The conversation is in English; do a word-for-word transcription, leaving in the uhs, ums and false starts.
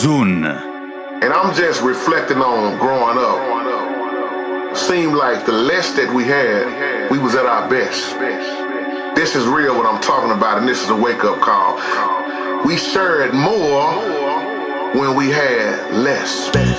Zune. And I'm just reflecting on growing up. Seemed like the less that we had, we was at our best. This is real what I'm talking about, and this is a wake-up call. We shared more when we had less.